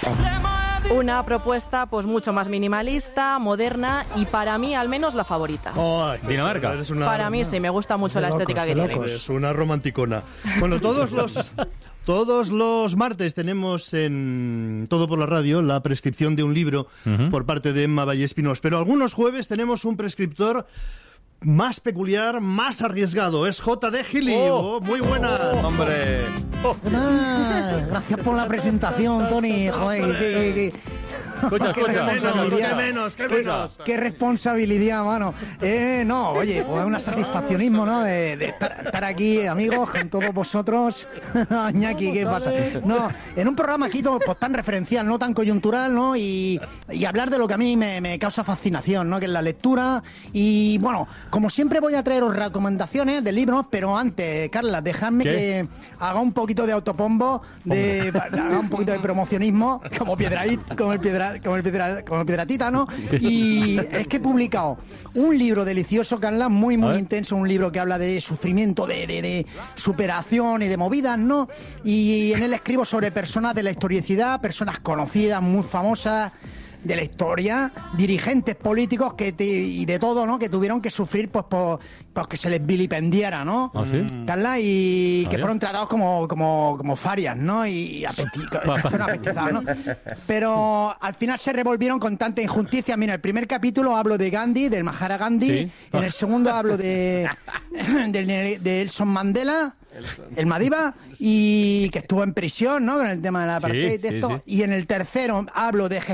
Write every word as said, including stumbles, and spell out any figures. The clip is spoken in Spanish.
Una propuesta pues mucho más minimalista, moderna y para mí al menos la favorita. Oh, Dinamarca. Eres una, Para mí sí, me gusta mucho la locos, estética de que tiene. locos. eres una romanticona. Bueno, todos los... Todos los martes tenemos en Todo por la Radio la prescripción de un libro Uh-huh. por parte de Emma Vallespinós, pero algunos jueves tenemos un prescriptor más peculiar, más arriesgado. Es J D Gili. Oh. Oh, muy buenas. ¡Hombre! Ah, gracias por la presentación, Tony. Joder, qué, qué- Escucha, qué escucha. responsabilidad. Qué menos, qué Qué- menos. qué responsabilidad, mano. Eh, no, oye, pues es una satisfaccionismo, ¿no? De, de estar, estar aquí, amigos, con todos vosotros. Iñaki, ¿qué pasa? No, en un programa aquí todo, pues tan referencial, no tan coyuntural, ¿no? Y, y hablar de lo que a mí me, me causa fascinación, ¿no? Que es la lectura. Y bueno, como siempre voy a traeros recomendaciones de libros, pero antes, Carla, dejadme ¿Qué? que haga un poquito de autopombo, de, haga un poquito de promocionismo, como Piedradit, como el piedra, como el piedra, como el Piedratita, ¿no? Y es que he publicado un libro delicioso, Carla, muy, muy ver. intenso, un libro que habla de sufrimiento, de, de, de superación y de movidas, ¿no? Y en él escribo sobre personas de la historicidad, personas conocidas, muy famosas de la historia, dirigentes políticos que te- y de todo, ¿no? Que tuvieron que sufrir pues por, pues que se les vilipendiara, ¿no? ¿Ah, sí? Carla, y Ah, que ya. fueron tratados como, como, como farias, ¿no? Y apeti- fueron apetizados, ¿no? Pero al final se revolvieron con tanta injusticia. Mira, el primer capítulo hablo de Gandhi, del Mahatma Gandhi. Sí. En el segundo hablo de, del de Nelson Mandela, el Madiba, y que estuvo en prisión, ¿no? Con el tema de la apartheid, de sí, esto. sí. Y en el tercero hablo de